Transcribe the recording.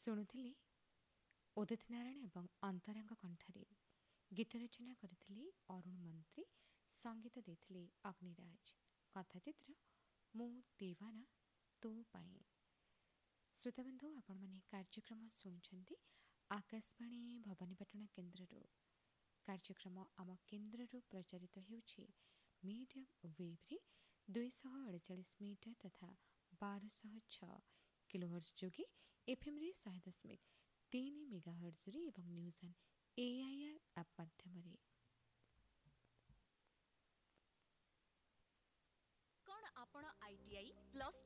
ଶୁଣୁଥିଲି ଉଦିତ ନାରାୟଣ ଏବଂ ଅନ୍ତରାଙ୍କ କଣ୍ଠରେ ଗୀତ ରଚନା କରିଥିଲେ ଅରୁଣ ମନ୍ତ୍ରୀ, ସଙ୍ଗୀତ ଦେଇଥିଲେ ଅଗ୍ନିରାଜ। କଥାଚିତ୍ର ମୁଁ ଦିୱାନା ତୋ ପାଇଁ। ଶ୍ରୋତାବନ୍ଧୁ, ଆପଣମାନେ କାର୍ଯ୍ୟକ୍ରମ ଶୁଣୁଛନ୍ତି ଆକାଶବାଣୀ ଭବାନୀପାଟଣା କେନ୍ଦ୍ରରୁ। କାର୍ଯ୍ୟକ୍ରମ ଆମ କେନ୍ଦ୍ରରୁ ପ୍ରଚାରିତ ହେଉଛି ମିଡିୟମ୍ ୱେଭ୍ରେ 248 ମିଟର ତଥା 1206 କିଲୋହର୍ଟ୍ଜ ଯୋଗେ, ଏଫ୍ଏମ୍ରେ 100.3 ମେଗାହର୍ଟ୍ଜରେ ଏବଂ ନ୍ୟୁଜ୍ ଅନ୍ AIR ଆପ୍ ମାଧ୍ୟମରେ। କ'ଣ ଆପଣ ITI ପ୍ଲସ୍